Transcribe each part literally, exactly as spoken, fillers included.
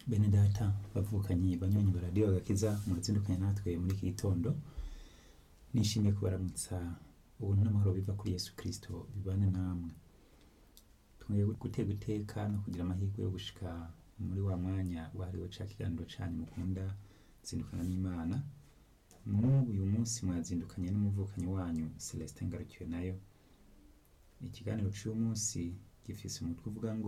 Bene data bavukanye banywanyi ba radio Agakiza murazindukanye natwe muri iki gitondo. Nishimiye kubaramutsa ubuntu n'amahoro biva kuri Yesu Kristo bibane namwe. Tugiye gutega iteka no kugira amahirwe yo gushika muri wa mwanya wahariwe ca kiganiro canyu mukunda zindukana n'Imana. Uyu munsi mwazindukanye n'umuvukanyi wanyu Celestin Ngarukiwe nayo. Ikiganiro cy'uyu munsi gifise umutwe uvuga ngo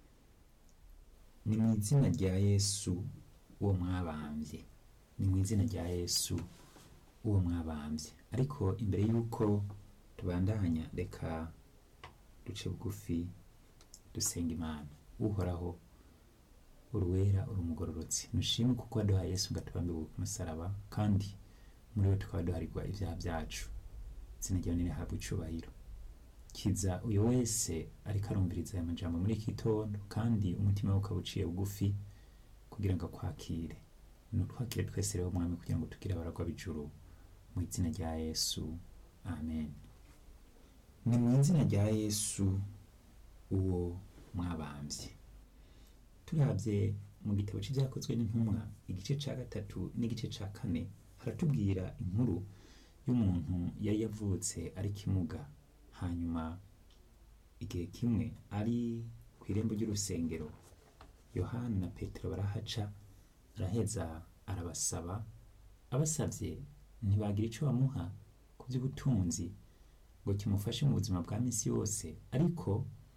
ni mu izina rya Yesu uwo mwabambye. Ni mu izina rya Yesu uwo mwabambye. Ariko imbere yuko tubandanya reka duce bugufi dusenga Imana. Uhoraho uruwera urumugororotsi, nushimwe kuko waduhaye Yesu ngatubambe ku musaraba, kandi muri we tukaba duharirwa ibyaha byacu. Izina ryawe nirihabwe icubahiro. Kiza uyo wese ariko arumviriza aya majambo muri iki gitondo, kandi umutima we ukaba uciye bugufi kugira ngo akwakire. Nutwakire twese rero mwami, kugira ngo tugire abaragwa b'ijuru, mu izina rya Yesu, amen. Ni mu izina rya Yesu uwo mwabambye. Turavye mu gitabo c'ivyakozwe n'intumwa igice ca gatatu n'igice ca kane, haratubwira inkuru y'umuntu yari yavutse ari kimuga. Hanyuma igihe kimwe ari kw'irembo ry'urusengero, Yohana na Petero barahaca, araheza arabasaba. Abasavye ntibagira ico bamuha ku by'ubutunzi ngo kimufashe mu buzima bwa misi yose, ariko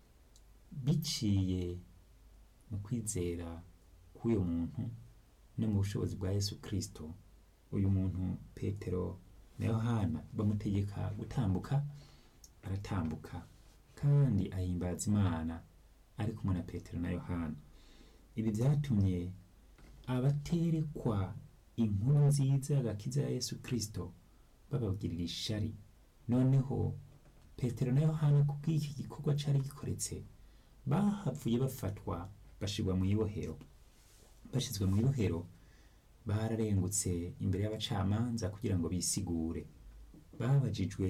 biciye mu kwizera k'uyo muntu no mu bushobozi bwa Yesu Kristo, uyu muntu Petero na Yohana bamutegeka gutambuka. Aratambuka kandi ahimbaza Imana ari kumwe na Petero na Yohana. Ibi vyatumye abaterekwa inkuru nziza y'agakiza ya Yesu Kristo bababwirira ishari. Noneho Petero na Yohana kubw'iki gikorwa cari gikoretse, bahavuye bafatwa bashirwa mu ibohero. Bashizwe mu ibohero, bararengutse imbere y'abacamanza kugira ngo bisigure. Babajijwe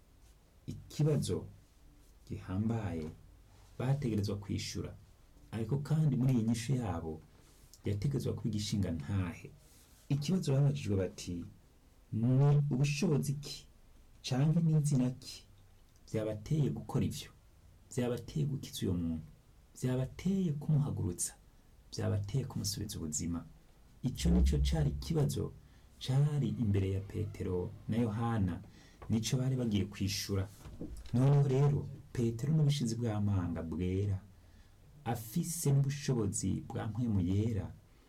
ikibazo gihambaye bategerezwa kwishura, ariko kandi muri iyi nyishu yabo yategerezwa kwigishinga ntahe. Ikibazo babajijwe bati, ni ubushobozi ki canke n'izina ki vyabateye gukora ivyo, vyabateye gukiza uyo muntu, vyabateye kumuhagurutsa, vyabateye kumusubiza ubuzima? Ico nico cari ikibazo cari imbere ya Petero na Yohana, nico bari bagiye kwishura. Noneho rero Petero n'ubushizi bw'amanga bwera, afise n'ubushobozi bwa mpwemu yera,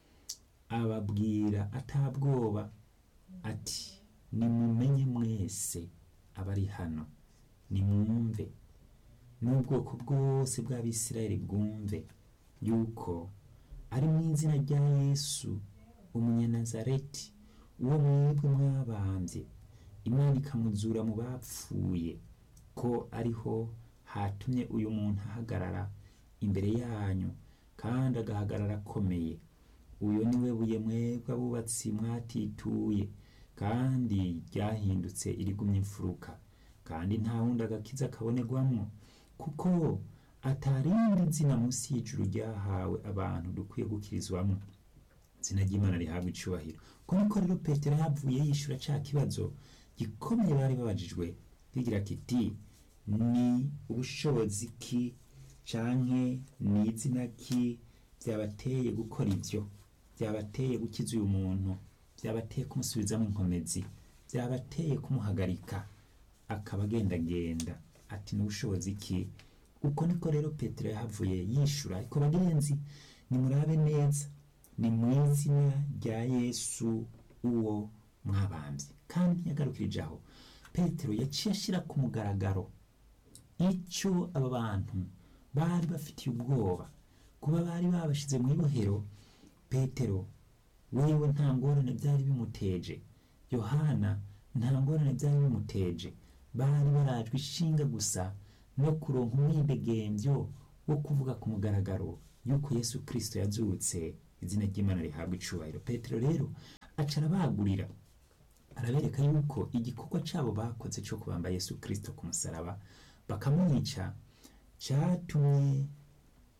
ababwira atabwoba ati, nimumenye mwese abari hano, nimwumve n'ubwoko bwose bw'Abisirayeli bwumve yuko ari mu izina rya Yesu umunyanazareti, uwo mwebwe mwabambye, Imana ikamuzura mu bapfuye, ko ariho hatumye uyu muntu ahagarara imbere yanyu, kandi agahagarara akomeye. Uyo niwe buye mwebwe abubatsi mwatituye, kandi ryahindutse irigumye imfuruka, kandi nta wundi agakiza kabonerwamwo, kuko atarindi zina munsi y'ijuru ryahawe abantu dukwiye gukirizwamwo. Izina ry'Imana rihabwa icubahiro. Ko niko rero Petero yavuye yishura ca kibazo gikomeye bari babajijwe, kigira kiti, ni ubushobozi ki canke ni izina ki vyabateye gukora ivyo, vyabateye gukiza uyu muntu, vyabateye kumusubizamo inkomezi, vyabateye kumuhagarika akaba agendagenda? Ati, ni ubushobozi ki? Uko niko rero Petero yahavuye yishura. Ariko bagenzi, nimurabe neza, ni mu izina rya Yesu uwo mwabambye. Kandi ntiyagarukirije aho. Petero yaciye ashira ku mugaragaro ico aba bantu bari bafitiye ubwoba, kuba bari babashize mu ibohero. Petero wewe nta ngorane byari bimuteje, Yohana nta ngorane byari bimuteje. Bari barajwe ishinga gusa no kuronka umwidegemvyo wo kuvuga ku mugaragaro yuko Yesu Kristo yazutse. Izina ry'Imana rihabwa icubahiro. Petero rero aca arabagurira, arabereka yuko igikorwa cabo bakoze cyo kubamba Yesu Kristo ku musaraba bakamwica, cyatumye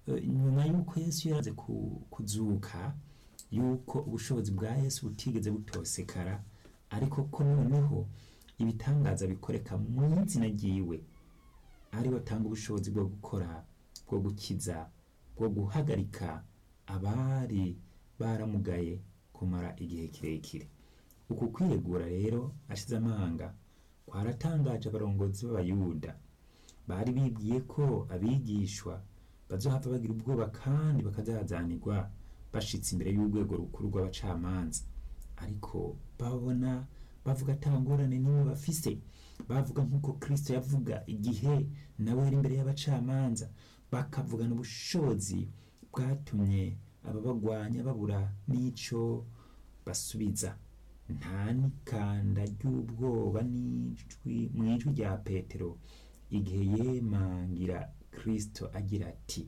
eh, nyuma y'uko Yesu yaze ku- kuzuka, yuko ubushobozi bwa Yesu butigeze butosekara, ariko ko noneho ibitangaza bikoreka mu izina ryiwe, ari we atanga ubushobozi bwo gukora, bwo gukiza, bwo guhagarika abari baramugaye kumara igihe kirekire. Uku kwiregura rero ashize amanga kwaratangaje abarongozi b'abayuda. Bari bibwiye ko abigishwa bazohava bagira ubwoba kandi bakazazanirwa bashitse imbere y'urwego rukuru rw'abacamanza, ariko babona bavuga ata ngorane n'imwe bafise. Bavuga nk'uko Kristo yavuga igihe nawe yari imbere y'abacamanza, bakavugana ubushobozi bwatumye ababagwanya babura n'ico basubiza. Nta nikanda ry'ubwoba n'ijwi mw'ijwi rya Petero igihe yemangira Kristo agira ati,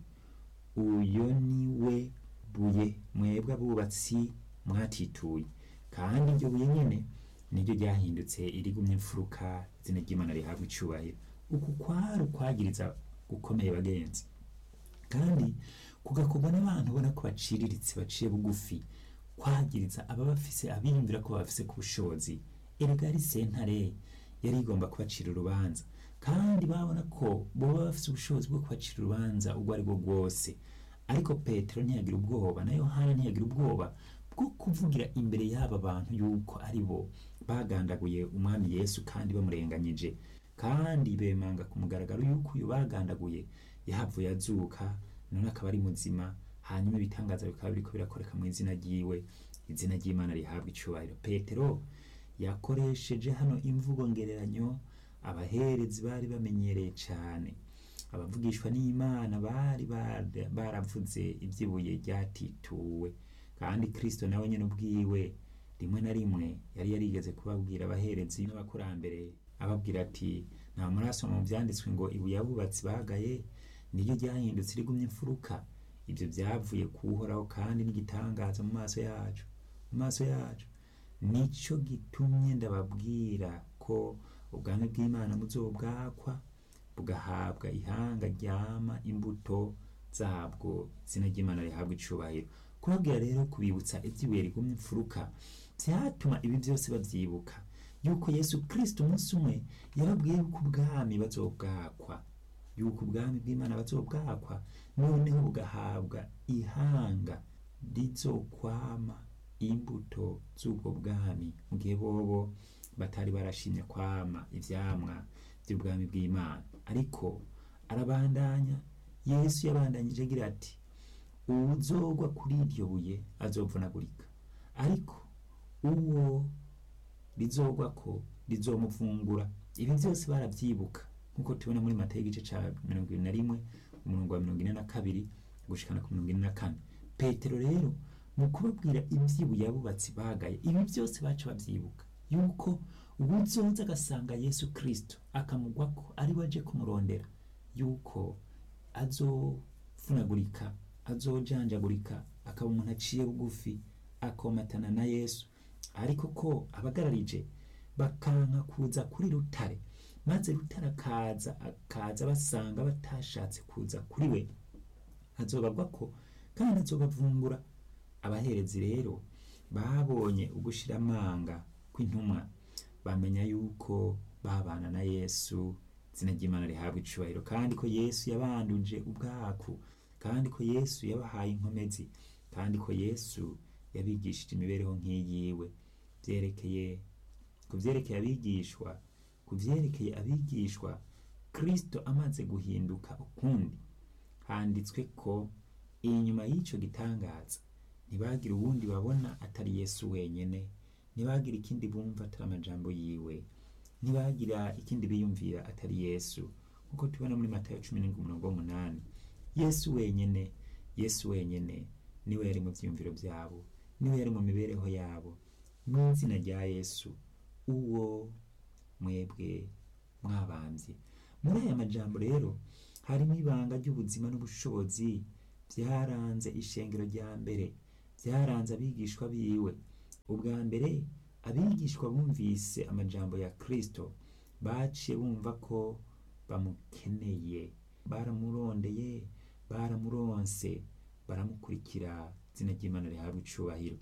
uyo ni we buye mwebwe abubatsi mwatituye, kandi iryo buye nyene niryo ryahindutse irigumye imfuruka, izina ry'Imana rihabwa icubahiro. Uku kwari ukwagiriza gukomeye bagenzi, kandi kugakorwa n'abantu ubona ko baciriritse baciye bugufi, kwagiriza aba bafise abiyumvira ko bafise ku bushobozi. Erega ari sentare yari igomba kubacira urubanza, kandi babona ko boba bafise ubushobozi bwo kubacira urubanza ubwo ari bwo bwose. Ariko Petero ntiyagira ubwoba, na Yohana ntiyagira ubwoba bwo kuvugira imbere y'aba bantu yuko ari bo bagandaguye umwami Yesu kandi bamurenganyije, kandi bemanga ku mugaragaro yuko uyu bagandaguye yahavuye azuka, none akaba ari muzima, hanyuma ibitangaza bikaba biriko birakoreka mu izina ryiwe, izina ry'Imana rihabwa icubahiro. Petero yakoresheje hano imvugo ngereranyo abaherezi bari bamenyereye cane. Abavugishwa n'Imana bari baravuze ivy'ibuye ryatituwe, kandi Kristo nawe nyene ubwiwe rimwe na rimwe yari yarigeze kubabwira abaherezi n'abakurambere, ababwira ati, nta murasoma mu vyanditswe ngo ibuye abubatsi bagaye niryo ryahindutse irigumye imfuruka. Ivyo vyavuye kuhoraho kandi n'igitangaza mu maso yacu mu maso yacu nico gitumye ndababwira ko ubwami bw'Imana muzobwakwa bugahabwa ihanga ryama imbuto zabwo, izina ry'Imana rihabwa icubahiro. Kubabwira rero kubibutsa ivy'ibuye rigumye imfuruka vyatuma ibi vyose bavyibuka yuko Yesu Kristo umunsi umwe yababwiye yuko ubwami bazobwakwa, yuko ubwami bw'Imana bazobwakwa, noneho bugahabwa ihanga rizokwama imbuto z'ubwo bwami, mu gihe bobo batari barashimye kwama ivyamwa by'ubwami bw'Imana. Ariko arabandanya, Yesu yabandanyije agira ati, uwuzogwa kuri iryo buye azovunagurika, ariko uwo rizogwa ko rizomuvungura. Ibi vyose baravyibuka nkuko tubona muri Matayo igice ca mirongo ibiri na rimwe umurongo wa mirongo ine na kabiri gushikana ku mirongo ine na kane. Petero rero mu kubabwira ivy'ibuye abubatsi bagaye, ibi vyose baca bavyibuka yuko uwuzoza agasanga Yesu Kristo akamugwako ari we aje kumurondera, yuko azovunagurika, azojanjagurika, akaba umuntu aciye bugufi, akomatana na Yesu. Ariko ko abagararije bakanka kuza kuri rutare, maze rutare akaza akaza basanga batashatse kuza kuri we, azobagwako kandi azobavungura. Abaherezi rero babonye ugushira amanga kw'intumwa, bamenya yuko babana na Yesu, izina ry'Imana rihabwa icubahiro, kandi ko Yesu yabanduje ubwaku, kandi ko Yesu yabahaye inkomezi, kandi ko Yesu yabigishije imibereho nk'iyiwe. Vyerekeye kuvyerekeye abigishwa kuvyerekeye abigishwa Kristo amaze guhinduka ukundi, handitswe ko inyuma y'ico gitangaza ntibagira uwundi babona atari Yesu wenyene, ntibagira ikindi bumva atari amajambo yiwe, ntibagira ikindi biyumvira atari Yesu, nkuko tubona muri Matayo cumi n'indwi umurongo w'umunani. Yesu wenyene, Yesu wenyene niwe yari mu vyiyumviro vyabo, niwe yari mu mibereho yabo. Mw'izina rya Yesu uwo mwebwe mwabamvye. Muri aya majambo rero harimo ibanga ry'ubuzima n'ubushobozi vyaranze ishengero rya mbere, vyaranze abigishwa biwe. Ubwa mbere abigishwa bumvise amajambo ya Kristo baciye bumva ko bamukeneye, baramurondeye, baramuronse baramukurikira, izina ry'Imana rihabwa icubahiro.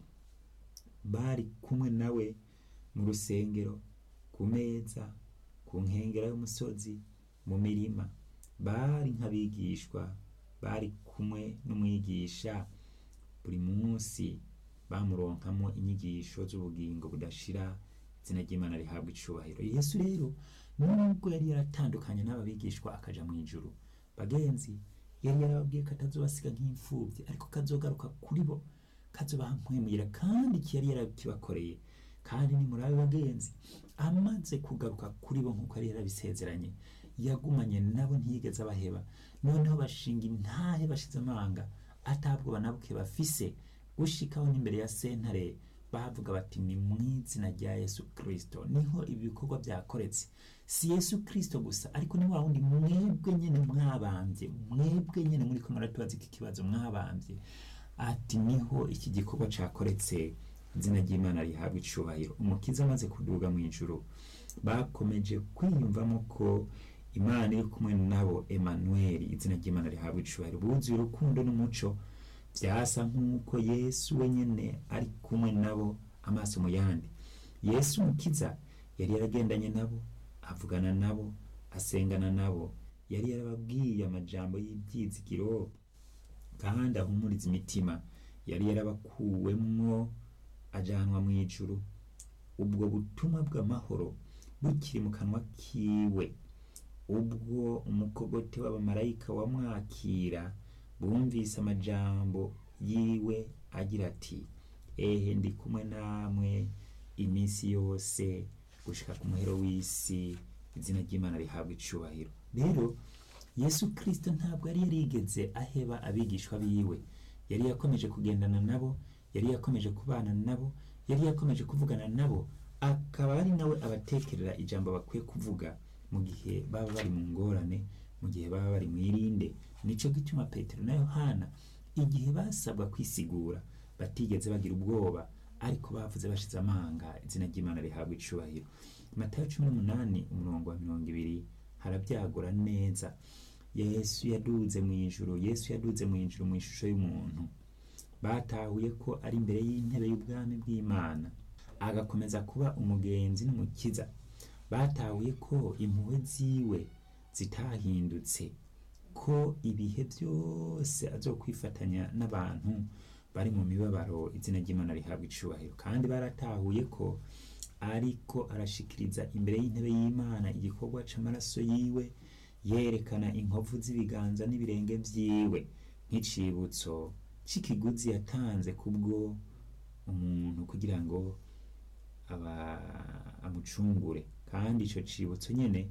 Bari kumwe nawe mu rusengero, ku meza, ku nkengera y'umusozi, mu mirima. Bari nk'abigishwa, bari kumwe n'umwigisha. Buri munsi bamuronkamo inyigisho z'ubugingo budashira, izina ry'Imana rihabwa icubahiro. Yesu rero nubwo yari yaratandukanye n'aba bigishwa akaja mu ijuru, bagenzi, yari yarababwiye ko atazobasiga nk'imfuvyi, ariko kazogaruka kuri bo, kazobampwemuyira, kandi iki yari yarakibakoreye. Kandi ni murabe bagenzi, amaze kugaruka kuri bo nk'uko yari yarabisezeranye, yagumanye nabo, ntiyigeze abaheba. Noneho bashinga intahe bashize amanga, atabwoba na buke bafise, gushikaho n'imbere ya sentare bavuga bati ni mw'izina rya Yesu Kristo niho ibi bikorwa byakoretse. Si Yesu Kristo gusa, ariko ni wa wundi mwebwe nyene mwabambye, mwebwe nyene muri ko muratubaza iki kibazo mwabambye, ati niho iki gikorwa cakoretse. Izina ry'Imana rihabwa icubahiro. Umukiza amaze kuduga mu ijuru, bakomeje kwiyumvamo ko Imana iri kumwe nabo, Emmanuel, izina ry'Imana rihabwa icubahiro. Buzuye urukundo n'umuco, vyasa nk'uko Yesu wenyene ari kumwe nabo amaso mu yandi. Yesu Umukiza yari yaragendanye nabo, avugana nabo, asengana nabo, yari yarababwiye amajambo y'ivyizigiro kandi ahumuriza imitima. Yari yarabakuwemwo ajanwa mu ijuru. Ubwo butumwa bw'amahoro bukiri mu kanwa kiwe, ubwo umukogote w'abamarayika wamwakira, bumvise amajambo yiwe agira ati, ehe ndi kumwe namwe iminsi yose gushika ku muhero w'isi, izina ry'Imana rihabwa icubahiro. Rero Yesu Kristo ntabwo yari yarigeze aheba abigishwa biwe. Yari yakomeje kugendana nabo, yari yakomeje kubana nabo, yari yakomeje kuvugana nabo, akaba ari nawe abatekerera ijambo bakwiye kuvuga mu gihe baba bari mu ngorane, mu gihe baba bari mwirinde. Nico gituma Petero na Yohana igihe basabwa kwisigura batigeze bagira ubwoba, ariko bavuze bashize amanga, izina ry'Imana rihabwa icubahiro. Matayo cumi n'umunani umurongo wa mirongo ibiri harabyagura neza. Yesu yaduze mu ijuru, Yesu yaduze mu ijuru mu ishusho y'umuntu. Batahuye ko ari imbere y'intebe y'ubwami bw'Imana, agakomeza kuba umugenzi n'umukiza. Batahuye ko impuhwe ziwe zitahindutse, ko ibihe byose azokwifatanya n'abantu bari mu mibabaro, izina ry'Imana rihabwa icubahiro. Kandi baratahuye ko ariko arashikiriza imbere y'intebe y'Imana igikorwa c'amaraso yiwe, yerekana inkovu z'ibiganza n'ibirenge vyiwe nk'icibutso c'ikiguzi yatanze kubwo umuntu kugira ngo aba amucungure. Kandi ico cibutso nyene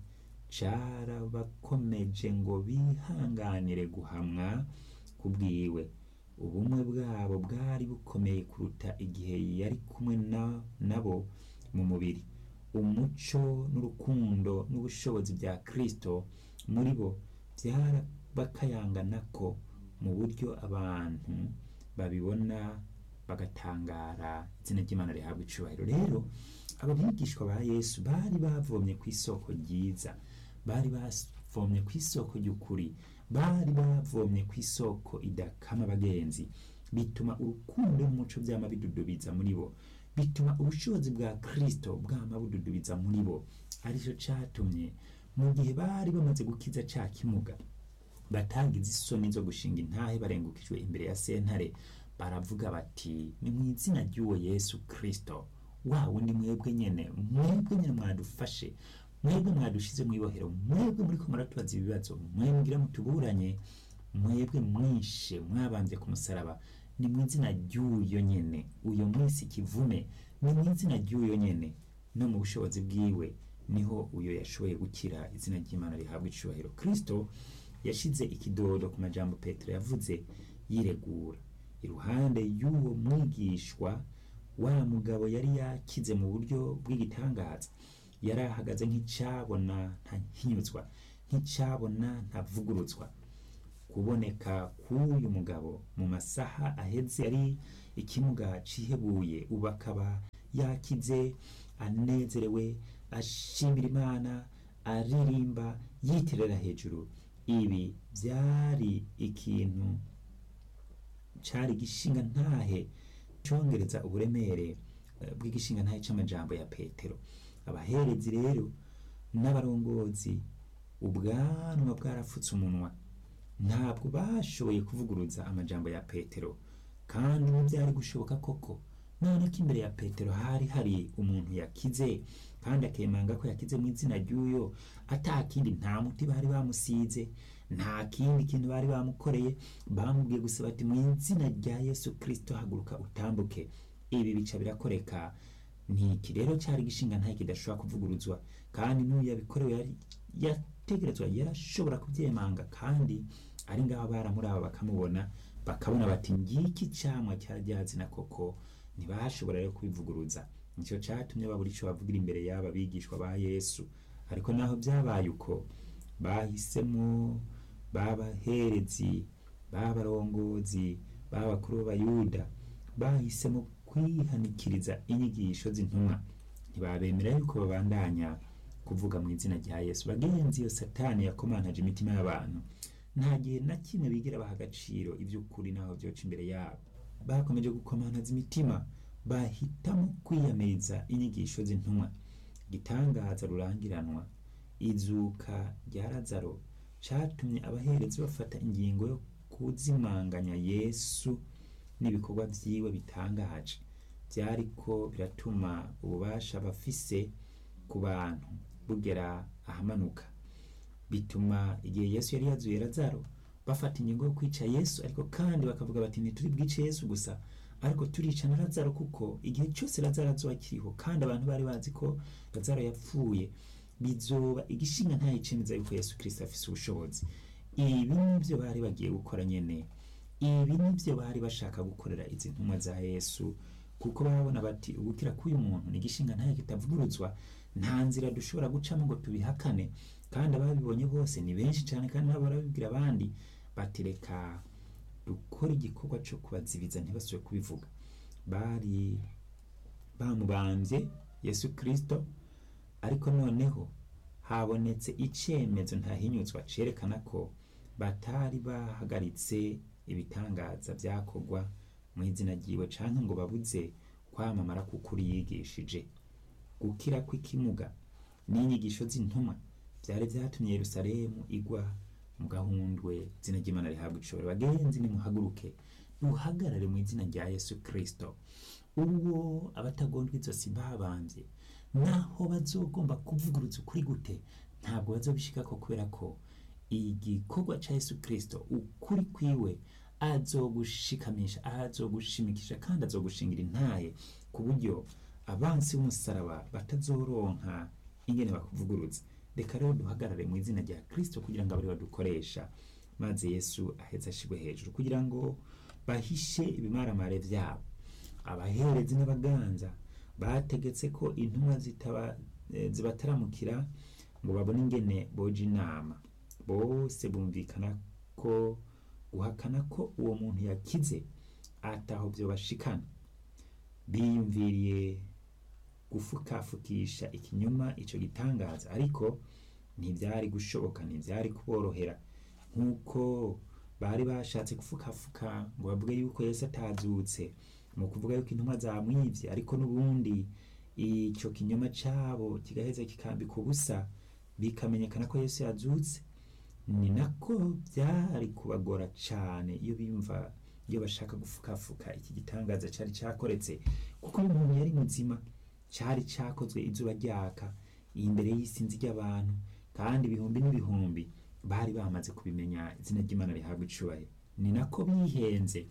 carabakomeje ngo bihanganire guhamwa kubwiwe. Ubumwe bwabo bwari bukomeye kuruta igihe yari kumwe na nabo mu mubiri. Umuco n'urukundo n'ubushobozi bya Kristo muri bo byarabakayanganako mu buryo abantu babibona bagatangara, izina ry'Imana rihabwa icubahiro. Rero abo bigishwa ba Yesu bari bavomye ku isoko ryiza, bari bavomye ku isoko ry'ukuri, bari bavomye ku isoko idakama bagenzi. Bituma urukundo n'umuco byama bidudubiza muri bo, bituma ubushobozi bwa Kristo bwama bududubiza muri bo. Arico catumye mu gihe bari bamaze gukiza ca kimuga, batagize isoni zo gushinga intahe barengukijwe imbere ya sentare, baravuga bati ni mw'izina ry'uwo Yesu Kristo, wa wundi mwebwe nyene mwebwe nyene mwadufashe, mwebwe mwadushize mw'ibohero, mwebwe muriko muratubaza ibibazo, mwembwira mutuburanye, mwebwe mwishe mwabambye ku musaraba, ni mw'izina ry'uyo nyene, uyo mwisi kivume, ni mw'izina ry'uyo nyene. No mu bushobozi bwiwe niho uyo yashoboye gukira, izina ry'Imana rihabwa icubahiro. Kristo yashize ikidodo ku majambo Petero yavuze yiregura. Iruhande y'uwo mwigishwa, wa mugabo yari yakize mu buryo bw'igitangaza, yari ahagaze nk'icabona ntahinyuzwa, nk'icabona ntavugurutswa. Kuboneka k'uyu mugabo mu masaha aheze ari ikimuga cihebuye, ubu akaba yakize, anezerewe, ashimira Imana, aririmba, yiterera hejuru. ibi byari ikintu cari gishinga ntahe congereza uburemere eh, bw'igishinga ntahe c'amajambo ya Petero. Abaherezi rero n'abarongozi ubwanwa bwarafutse umunwa, ntabwo bashoboye kuvuguruza amajambo ya Petero, kandi ntibyari gushoboka koko. None ko imbere ya Petero hari hari umuntu yakize kandi akemanga ko yakize mu izina ry'uyo, atakindi, nta muti bari bamusize, nta kindi kintu bari bamukoreye, bamubwiye gusa bati mu izina rya Yesu Kristo haguruka utambuke. Ibi bica birakoreka. Niki rero cyari gishinga ntahe kidashobora kuvuguruzwa, kandi n'uyu yabikorewe yari yategerezwa yarashobora kubyemanga, kandi ari ngaho baramuraba bakamubona bakabona bati ngiki camwa cyarajyazina koko, ntibashobora rero kubivuguruza. Nicyo cyatumye babura ico bavugira imbere y'aba bigishwa ba Yesu. Ariko naho byabaye uko, bahisemo babaherezi, babarongozi, babakuru b'Abayuda, bahisemo kwihanikiriza inyigisho z'intumwa. Ntibabemera yuko babandanya kuvuga mu izina rya Yesu. Bagenzi, iyo Satani yakomantaje imitima y'abantu, nta gihe na kimwe bigira baha agaciro iby'ukuri naho byoca imbere yabo. Bakomeje gukomantaza imitima, bahitamo kwiyamiriza inyigisho z'intumwa. Igitangaza rurangiranwa, izuka rya Lazaro, catumye abaherezi bafata ingingo yo kuzimanganya Yesu n'ibikorwa vyiwe bitangaje. Byariko biratuma ububasha bafise ku bantu bugera ahamanuka. Bituma igihe Yesu yari yazuye Lazaro, bafata ingingo yo kwica Yesu, ariko kandi bakavuga bati ntituri bwice Yesu gusa, ariko turica na Lazaro, kuko igihe cyose Lazaro azoba akiriho, kandi abantu bari bazi ko Lazaro yapfuye, bizoba igishinga ntahe cemeza yuko Yesu Kristo afise ubushobozi. Ibi nivyo bari bagiye gukora nyene. Ibi nivyo bari bashaka gukorera izi ntumwa za Yesu, kuko babona bati ubukira k'uyu muntu ni igishinga ntahe kitavuguruzwa, nta nzira dushobora gucamo ngo tubihakane. Kandi ababibonye bose ni benshi cyane, kandi nabo barabibwira abandi bati reka dukora igikorwa cyo kubazibiza ntibasubire kubivuga. Bari bamubambye Yesu Kristo, ariko noneho habonetse icemezo ntahinyuzwa cerekana ko batari bahagaritse ibitangaza byakogwa mu izina ryiwe, canke ngo babuze kwamamara kukuri yigishije. Gukira kw'ikimuga n'inyigisho z'intumwa byari byatumye Yerusalemu igwa mu gahundwe, izina ry'Imana rihabwa icubahiro. Bagenzi, nimuhaguruke muhagarare mu izina rya Yesu Kristo. Uwo abatagondwa izosi babambye, naho bazogomba kuvuguruza ukuri gute, ntabwo bazobishikako, kubera ko igikorwa ca Yesu Kristo, ukuri kwiwe azogushikamisha, azogushimikisha, kandi azogushingira intahe, ku buryo abansi b'umusaraba batazoronka ingene bakuvuguruza. Reka rero duhagarare mu izina rya Kristo kugira ngo abari badukoresha, maze Yesu aheze ashigwe hejuru, kugira ngo bahishe ibimaramare vyabo. Abaherezi n'abaganza bategetse ko intumwa zitaba zibataramukira ngo babone ingene boja inama. Bose bumvikana ko guhakana ko uwo muntu yakize ataho byo bashikana. Biyumviriye gufukafukisha ikinyoma ico gitangaza, ariko ntibyari gushoboka, ntibyari kuborohera. Nkuko bari bashatse gufukafuka ngo bavuge yuko Yesu atazutse, mu kuvuga yuko intumwa zamwivye, ariko n'ubundi ico kinyoma cabo kigaheza kikambika ubusa, bikamenyekana ko Yesu yazutse. Ni nako byari kubagora cane iyo bimva iyo bashaka gufukafuka iki gitangaza cari cakoretse, kuko umuntu yari muzima, cari cakozwe izuba ryaka imbere y'isinzi ry'abantu, kandi ibihumbi n'ibihumbi bari bamaze kubimenya. Izina ry'Imana rihabwa icubahiro. Ni nako bihenze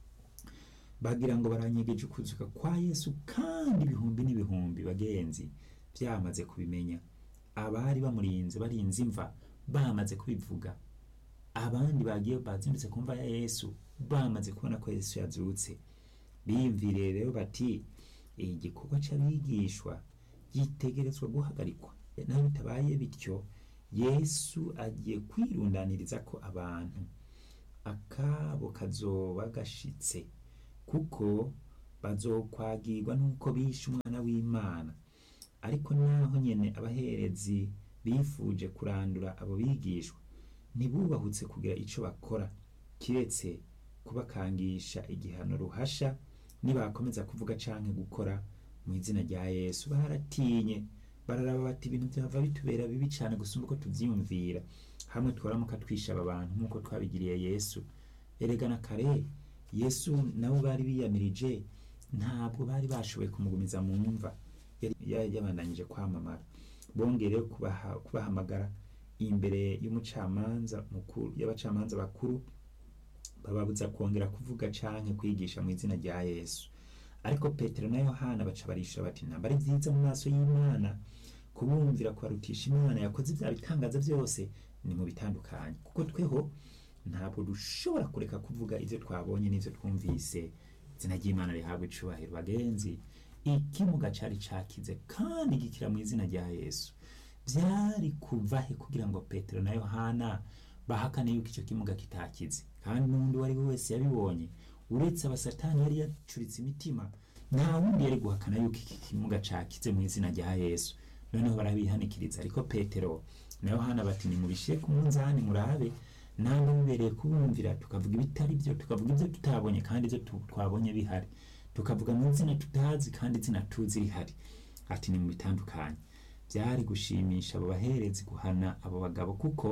bagira ngo baranyegeje ukuzuka kwa Yesu, kandi ibihumbi n'ibihumbi bagenzi byamaze kubimenya. Abari bamurinze barinze imva bamaze kubivuga, abandi bagiye bazindutse kumva ya Yesu bamaze kubona ko Yesu yazutse. Biyumvire rero bati igikorwa c'abigishwa gitegerezwa guhagarikwa, naho bitabaye bityo Yesu agiye kwirundaniriza ko abantu, akabo kazoba gashitse, kuko bazokwagirwa nuko bishe umwana w'Imana. Ariko naho nyene abaherezi bifuje kurandura abo bigishwa, ntibubahutse kugira ico bakora kiretse kubakangisha igihano ruhasha nibakomeza kuvuga canke gukora mu izina rya Yesu. Baratinye bararaba bati ibintu byava bitubera bibi cane gusumba uko tuvyiyumvira, hamwe twaramuka twishaba abantu nk'uko twabigiriye Yesu. Erega na kare Yesu nabo bari biyamirije, ntabwo bari bashoboye kumugumiza mu mva, yari yabandanyije kwamamara. Bongere kubaha kubahamagara imbere y'umucamanza mukuru y'abacamanza bakuru, bababuza kongera kuvuga canke kwigisha mu izina rya Yesu. Ariko Petero na Yohana baca barisha bati namba ari vyiza mu maso y'Imana kubumvira kwarutisha Imana yakoze ibya bitangaza byose ni mu bitandukanye, kuko tweho ntabwo dushobora kureka kuvuga ivyo twabonye n'ivyo twumvise. Izina ry'Imana rihabwa icubahiro. Bagenzi, ikimuga cari cakize kandi gikira mu izina rya Yesu. Vyari kuvahe kugira ngo Petero na Yohana bahakane yuko ico kimuga kitakize? Kandi n'undi wari wese yabibonye uretse abasatani yari yacuritse imitima, nta wundi yari guhakana yuko iki kimuga cakize mu izina rya Yesu. Noneho barabihanikiriza, ariko Petero na Yohana bati nimubishire ku munzani murabe namwe mubereye kubumvira, tukavuga ibitari byo, tukavuga ibyo tutabonye kandi ibyo twabonye bihari, tukavuga mu izina tutazi kandi izina tuzi rihari. Ati ni mu bitandukanye. Byari gushimisha abo baherezi guhana abo bagabo kuko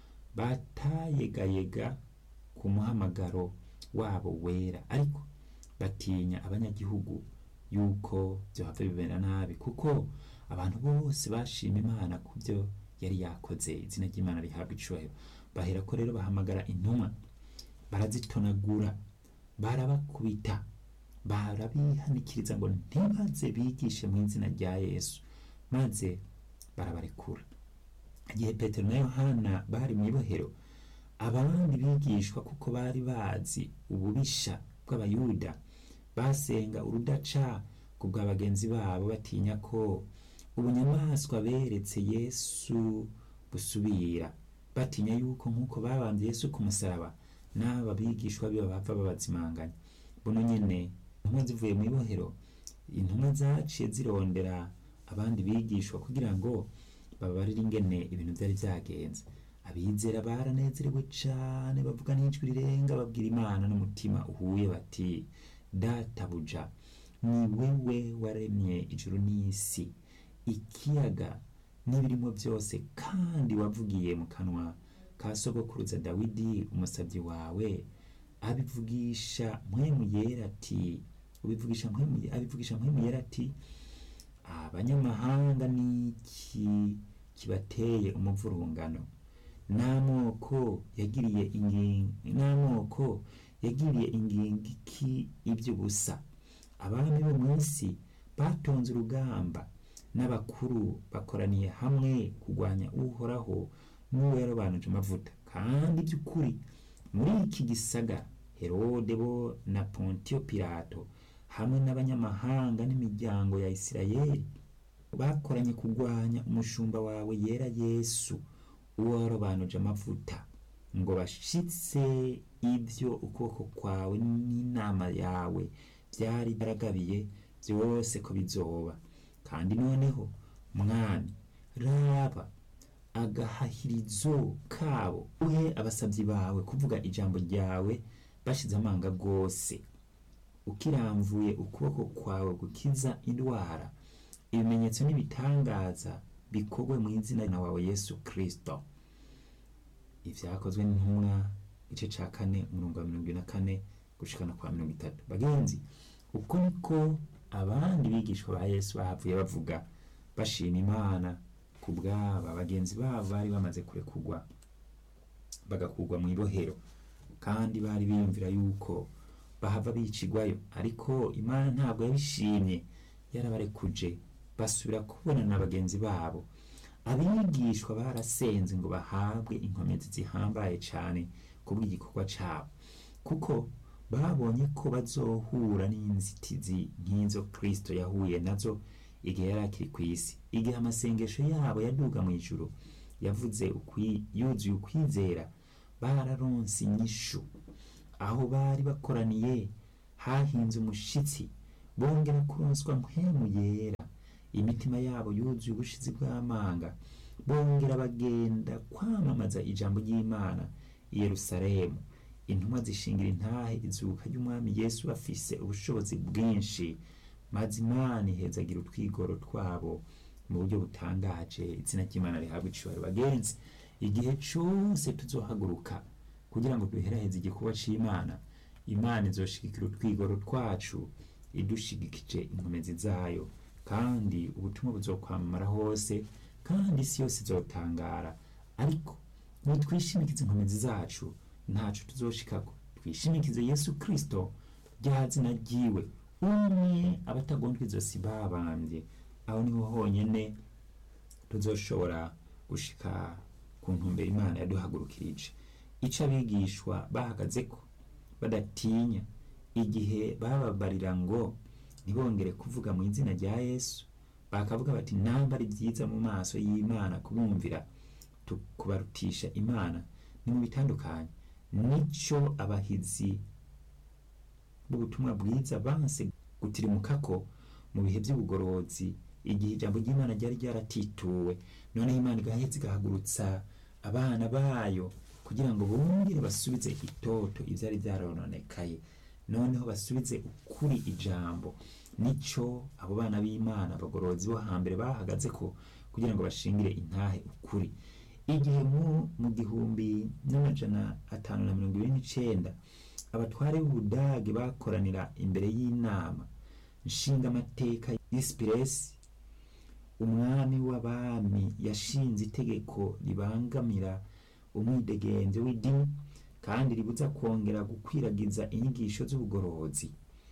batayegayega ku muhamagaro wabo wera, ariko batinya abanyagihugu yuko byohava bibera nabi, kuko abantu bose bashima Imana kubyo yari yakoze. Izina ry'Imana rihabwa icubahiro. Bahera ko rero bahamagara intumwa, barazitonagura, barabakubita, barabihanikiriza ngo ntibaze bigishe mu izina rya Yesu, maze barabarekura. Igihe Petero na Yohana bari mu ibohero, abandi bigishwa kuko bari bazi ububisha bw'abayuda basenga urudaca ku bwa bagenzi babo, batinya ko ubunyamaswa beretse Yesu busubira, batinya yuko nk'uko babambye Yesu ku musaraba n'aba bigishwa biba bava babazimanganya. Buno nyene intumwa zivuye mu ibohero, intumwa zaciye zirondera abandi bigishwa kugira ngo babarire ingene ibintu byari byagenze. Abizera baranezerewe cane, bavuga n'ijwi rirenga, babwira Imana n'umutima uhuye bati databuja, ni wewe waremye ijuru n'isi, ikiyaga n'ibirimo byose, kandi wavugiye mu kanwa ka sogokuruza Dawidi umusabyi wawe, abivugisha mpwemu yera ati ubivugisha mpwemu abivugisha mpwemu yera ati abanyamahanga niki kibateye umuvurungano, n'amoko yagiriye ingingi n'amoko yagiriye ingingi ki iby'ubusa. Abami bo mu isi batonze urugamba, n'abakuru bakoraniye hamwe kugwanya Uhoraho n'uwo yarobanuje amavuta. Kandi by'ukuri muri iki gisagara Herode bo na Pontio Pilato hamwe n'abanyamahanga n'imiryango ya Isirayeli bakoranye kugwanya umushumba wawe yera Yesu, uwo warobanuje amavuta, ngo bashitse ibyo ukuboko kwawe n'inama yawe byari baragabiye byose ko bizoba. Kandi noneho mwami, raba agahahirizo kabo, uhe abasabyi bawe kuvuga ijambo ryawe bashize amanga rwose, ukiramvuye ukuboko kwawe gukiza indwara, ibimenyetso n'ibitangaza bikorwe mu izina wawe Yesu Kristo. Ivyakozwe n'intumwa igice ca kane umurongo wa mirongo ine na kane gushikana kwa mirongo itatu. Bagenzi, uko niko abandi bigishwa ba Yesu bahavuye bavuga bashima Imana ku bw'aba bagenzi babo bari bamaze kurekurwa bagakugwa mu ibohero, kandi bari biyumvira yuko bahava bicigwayo, ariko Imana ntabwo yabishimye, yarabarekuje basubira kubona na bagenzi babo. Abigishwa barasenze ngo bahabwe inkomezi zihambaye cane kubw'igikorwa cabo, kuko babonye ko bazohura n'inzitizi nk'izo Kristo yahuye nazo igihe yari akiri ku isi. Igihe amasengesho yabo yaduga mu ijuru yavuze yuzuye ukwizera, bararonse inyishu. Aho bari bakoraniye hahinze umushitsi, bongera kuronswa mpwemu yera, imitima yabo yuzuye ubushizi bw'amanga, bongera bagenda kwamamaza ijambo ry'Imana i Yerusalemu. Intumwa zishingira intahe izuka ry'umwami Yesu bafise ubushobozi bwinshi, maze Imana ihezagira utwigoro twabo mu buryo butangaje. Izina ry'Imana rihabwa icubahiro. Bagenzi, igihe cyose tuzohaguruka kugira ngo duheraheze igikorwa c'Imana, Imana izoshigikira utwigoro twacu idushigikije inkomezi zayo, kandi ubutumwa buzokwamamara hose, kandi isi yose izotangara. Ariko nitwishimikize inkomezi zacu ntaco tuzoshikako. Twishimikize Yesu Kristo, rya zina ryiwe, umwe abatagondwa izosi babambye. Aho niho honyene tuzoshobora gushika ku ntumbero Imana yaduhagurukirije. Ico abigishwa bahagazeko badatinya igihe bababarira ngo ntibongere kuvuga mu izina rya Yesu, bakavuga bati namba ari byiza mu maso y'Imana kubumvira tukubarutisha Imana ni mu bitandukanye. Nico abahizi b'ubutumwa bwiza banse gutirimukako mu bihe by'ubugorozi, igihe ijambo ry'Imana ryari ryaratituwe. None Imana igahetse igahagurutsa abana bayo kugira ngo bongere basubize itoto ivyari vyarononekaye, noneho basubize ukuri ijambo. Nico abo bana b'Imana abagorozi bo hambere bahagazeko kugira ngo bashingire intahe ukuri. Igihe mu mu gihumbi n'amajana atanu na mirongo ibiri n'icenda abatware b'Ubudage bakoranira imbere y'inama nshinga amateka y'Ispiresi, umwami w'abami yashinze itegeko ribangamira umwidegenzo w'idini kandi ribuza kwongera gukwiragiza inyigisho z'ubugorozi.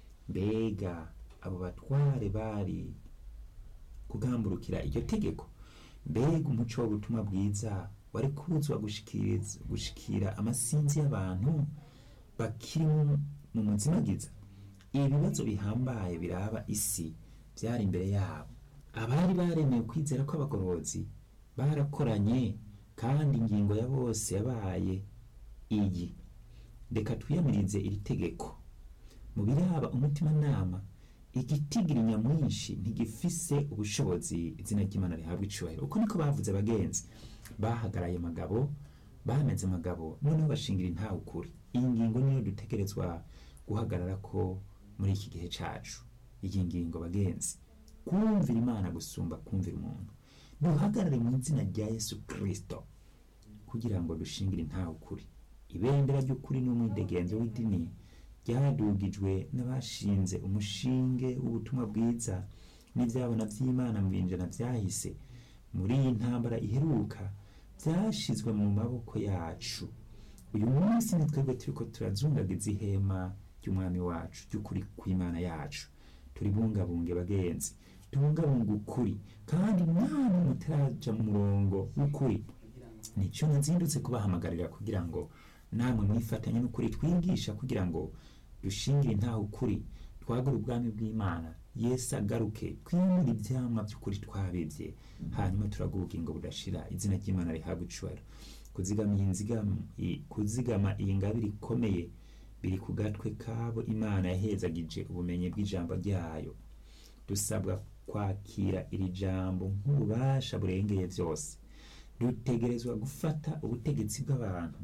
Mbega abo batware bari kugamburukira iryo tegeko? Mbega umuco w'ubutumwa bwiza wari kubuzwa gushikiriza gushikira amasinzi y'abantu bakiri mu muzimagiza? Ibibazo bihambaye biraba isi byari imbere yabo. Abari baremeye kwizera ko abagorozi barakoranye, kandi ingingo ya bose yabaye iyi: reka twiyamirize iri tegeko. Mu biraba umutima nama, igitigiri nyamwinshi ntigifise ubushobozi. Izina ry'Imana rihabwa icubahiro. Uko niko bavuze bagenzi, bahagaraye magabo, bameze magabo, noneho bashingira intahe ukuri. Iyi ngingo niyo dutegerezwa guhagarara ko muri iki gihe cacu. Iyi ngingo bagenzi, kumvira Imana gusumba kumvira umuntu. Duhagarare mu izina rya Yesu Kristo kugira ngo dushingire intahe ukuri. Ibendera ry'ukuri n'umwidegenzo w'idini ryadugijwe n'abashinze umushinge w'ubutumwa bwiza n'ivyabona vy'Imana mu binjana vyahise. Muri iyi ntambara iheruka vyashizwe mu maboko yacu. Uyu munsi ni twebwe turiko turazungagiza ihema ry'umwami wacu ry'ukuri kw'Imana yacu. Turibungabunge bagenzi, tubungabunge ukuri, kandi namwe mutaraja mu murongo w'ukuri. Nico nazindutse kubahamagarira kugira ngo namwe mwifatanye n'ukuri twigisha, kugira ngo dushingire intahe ukuri, twagura ubwami bw'Imana, Yesu agaruke, twimure ivyamwa by'ukuri twabivye, hanyuma turaguha ubugingo budashira. Izina ry'Imana rihabwa icubahiro. Kuzigama iyi nzigama kuzigama iyi ngabire ikomeye biri ku gatwe kabo Imana yahezagije ubumenyi bw'ijambo ryayo. Dusabwa kwakira iri jambo nk'ububasha burengeye vyose. Dutegerezwa gufata ubutegetsi bw'abantu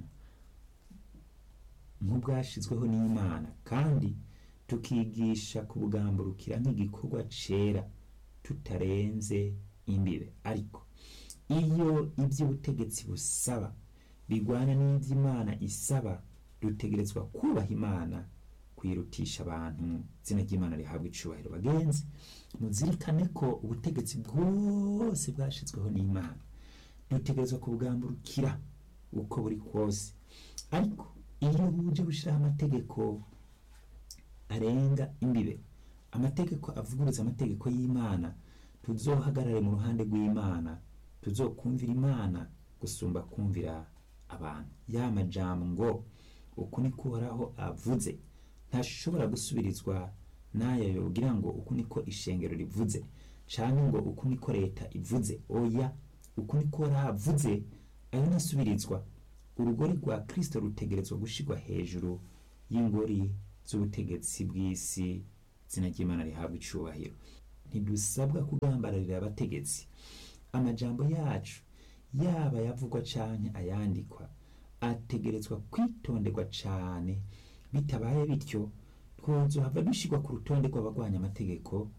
nk'ubwashizweho n'Imana, kandi tukigisha kubugamburukira nk'igikorwa cera, tutarenze imbibe. Ariko iyo ivy'ubutegetsi busaba bigwana n'ivy'Imana isaba, dutegerezwa kubaha Imana kuyirutisha abantu. Izina ry'Imana rihabwa icubahiro. Bagenzi, muzirikane ko ubutegetsi bwose bwashizweho n'Imana dutegerezwa kubugamburukira uko buri kose. Ariko iyo buje bushiraho amategeko arenga imbibe, amategeko avuguruza amategeko y'Imana, tuzohagarare mu ruhande rw'Imana, tuzokumvira Imana gusumba kumvira abantu. Ya majambo ngo uku niko Uhoraho avuze ntashobora gusubirizwa n'aya yogira ngo uku niko ishengero rivuze, canke ngo uku niko leta ivuze. Oya, uku niko Uhoraho avuze, ayo ntasubirizwa. Urugori rwa Kristo rutegerezwa gushirwa hejuru y'ingori z'ubutegetsi bw'isi. Izina ry'Imana rihabwa icubahiro. Ntidusabwa kugambararira abategetsi. Amajambo yacu yaba yavugwa canke ayandikwa ategerezwa kwitonderwa cane, bitabaye bityo twozohava dushirwa ku rutonde rw'abagwanya amategeko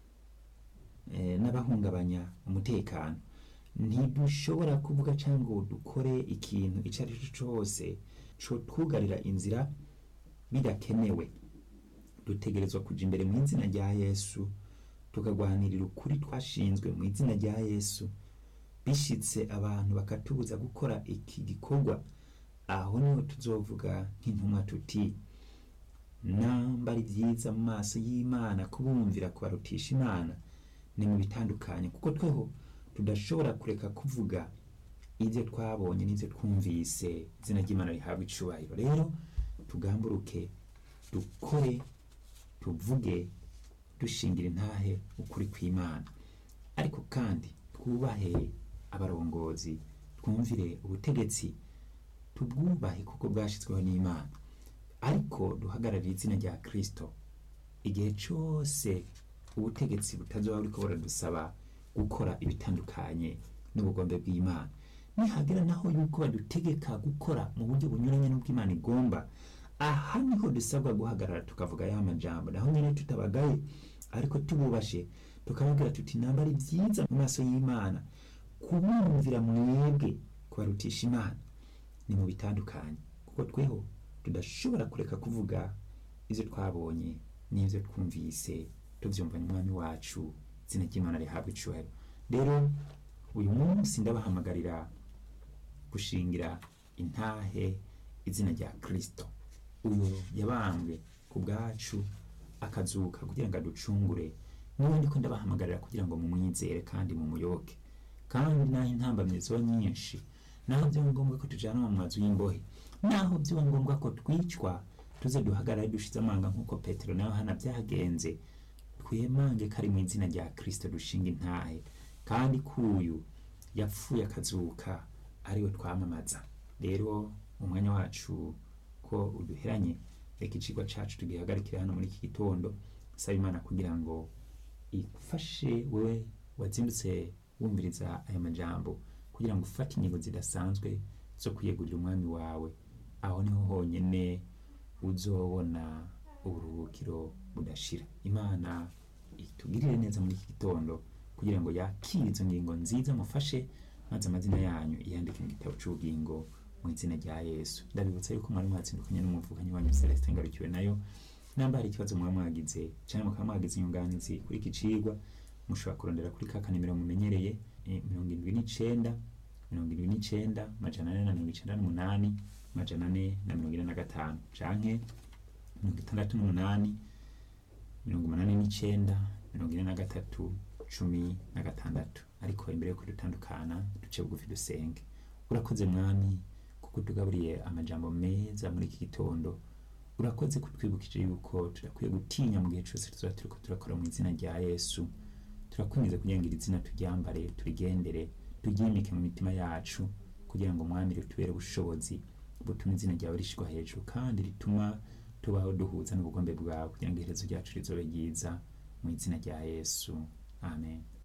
eh, n'abahungabanya umutekano. Ntidushobora kuvuga canke ngo dukore ikintu ico ari cyo cose cotwugarira inzira bidakenewe. Dutegerezwa kuja imbere mu izina rya Yesu, tukagwanirira ukuri twashinzwe mu izina rya Yesu. Bishitse abantu bakatubuza gukora iki gikorwa, aho niho tuzovuga nk'intumwa tuti namba ari vyiza mu maso y'Imana kubumvira kubarutisha Imana ni mu bitandukanye, kuko tweho tudashobora kureka kuvuga ivyo twabonye n'ivyo twumvise. Izina ry'Imana rihabwa icubahiro. Rero tugamburuke dukore, tuvuge dushingira intahe ukuri kw'Imana, ariko kandi twubahe abarongozi, twumvire ubutegetsi, tubwubahe kuko bwashizweho n'Imana, ariko duhagararire izina rya Kristo. Igihe cose ubutegetsi butazoba buriko buradusaba gukora ibitandukanye n'ubugombe bw'Imana, nihagera naho yuko badutegeka gukora mu buryo bunyuranye n'ubw'Imana igomba, aha niho dusabwa guhagarara tukavuga ya majambo, naho nyene tutabagaye ariko tububashe, tukababwira tuti namba ari vyiza mu maso y'Imana kubumvira mwebwe kubarutisha Imana ni mu bitandukanye, kuko tweho tudashobora kureka kuvuga ivyo twabonye n'ivyo twumvise tuvyumva n'Umwami wacu. Izina ry'Imana rihabwa icubahiro. Rero uyu munsi ndabahamagarira gushingira intahe izina rya Kristo, uyo yabambwe ku bwacu akazuka kugira ngo aducungure. Niwe ndiko ndabahamagarira kugira ngo mumwizere kandi mumuyoboke. Kandi naho intambamyi zoba nyinshi, naho vyoba ngombwa ko tujanwa mu mazu y'imbohe, naho vyoba ngombwa ko twicwa, tuze duhagarare dushize amanga nk'uko Petero na Yohana vyagenze, twemange kari mu izina rya Kristo dushinga intahe, kandi kuyu yapfuye akazuka ariwe twamamaza. Rero umwanya wacu ko uduheranye, reka icigwa cacu tugihagarikire hano muri iki gitondo. Saba Imana kugira ngo igufashe wewe wazindutse wumviriza aya majambo, kugira ngo ufate ingingo zidasanzwe zo kwiyegurira umwami wawe. Aho niho honyene uzobona uburuhukiro budashira. Imana itugirire neza muri iki gitondo kugira ngo yakire izo ngingo nziza mufashe, maze amazina yanyu yandike mu gitabo c'ubugingo mu izina rya Yesu. Ndabibutsa yuko mwari mwatsindukanye n'umuvukanyi wanyu Celestin Ngarukiwe nayo. Namba hari ikibazo mwaba mwagize canke mukaba mwagize inyunganizi kuri iki cigwa, mushobora kurondera kuri ka kanimero mumenyereye mirongo indwi n'icenda mirongo indwi n'icenda majana ane na mirongo icenda n'umunani majana ane na mirongo ine na gatanu, canke mirongo itandatu n'umunani mirongo umunani n'icenda mirongo ine na gatatu cumi na gatandatu. Ariko imbere yo kudutandukana duce bugufi dusenge. Urakoze Mwami kuko tugaburiye amajambo meza muri iki gitondo. Urakoze kutwibukije yuko turakwiye gutinya mu gihe cyose tuzoba turiko turakora mu izina rya Yesu. Turakwinjiza kugira ngo iri zina turyambare, turigendere, turyimike mu mitima yacu, kugira ngo Mwami ritubere ubushobozi butuma izina ryawe rishirwa hejuru, kandi rituma tubaho duhuza n'ubugombe bwawe, kugira ngo iherezo ryacu rizobe ryiza mu izina rya Yesu. Amen.